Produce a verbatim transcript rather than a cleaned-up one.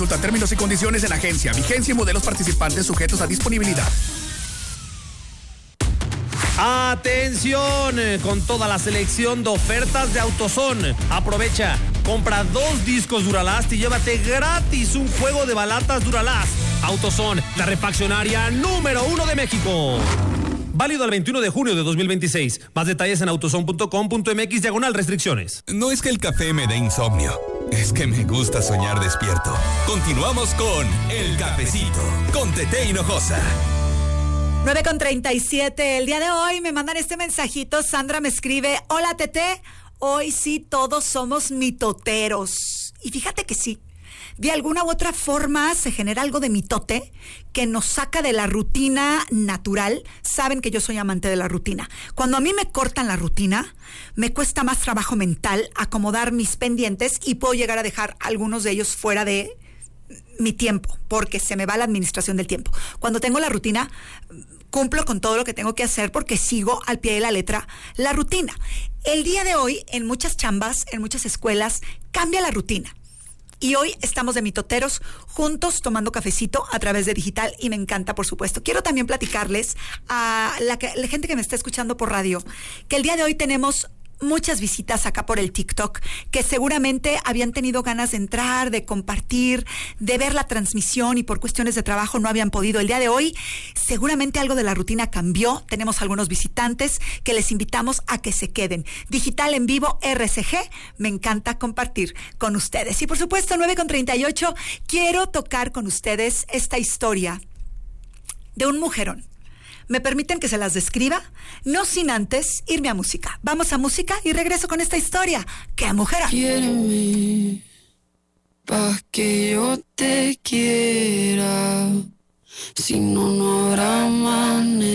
Consulta términos y condiciones en agencia. Vigencia y modelos participantes sujetos a disponibilidad. Atención, con toda la selección de ofertas de AutoZone. Aprovecha, compra dos discos Duralast y llévate gratis un juego de balatas Duralast. AutoZone, la refaccionaria número uno de México. Válido al veintiuno de junio de dos mil veintiséis. Más detalles en autozone punto com punto m x diagonal restricciones. No es que el café me dé insomnio, es que me gusta soñar despierto. Continuamos con El Cafecito, con Tete Hinojosa. nueve con treinta y siete, el día de hoy me mandan este mensajito. Sandra me escribe: hola Tete, hoy sí todos somos mitoteros. Y fíjate que sí, de alguna u otra forma se genera algo de mitote que nos saca de la rutina natural. Saben que yo soy amante de la rutina. Cuando a mí me cortan la rutina, me cuesta más trabajo mental acomodar mis pendientes y puedo llegar a dejar algunos de ellos fuera de mi tiempo, porque se me va la administración del tiempo. Cuando tengo la rutina, cumplo con todo lo que tengo que hacer porque sigo al pie de la letra la rutina. El día de hoy, en muchas chambas, en muchas escuelas, cambia la rutina. Y hoy estamos de mitoteros juntos tomando cafecito a través de digital y me encanta, por supuesto. Quiero también platicarles a la, que, la gente que me está escuchando por radio que el día de hoy tenemos muchas visitas acá por el TikTok que seguramente habían tenido ganas de entrar, de compartir, de ver la transmisión y por cuestiones de trabajo no habían podido. El día de hoy seguramente algo de la rutina cambió. Tenemos algunos visitantes que les invitamos a que se queden. Digital en vivo R C G, me encanta compartir con ustedes. Y por supuesto, nueve con treinta y ocho, quiero tocar con ustedes esta historia de un mujerón. ¿Me permiten que se las describa? No sin antes irme a música. Vamos a música y regreso con esta historia. ¡Qué mujer! Quiéreme, pa' que yo te quiera. Si no, no habrá manera.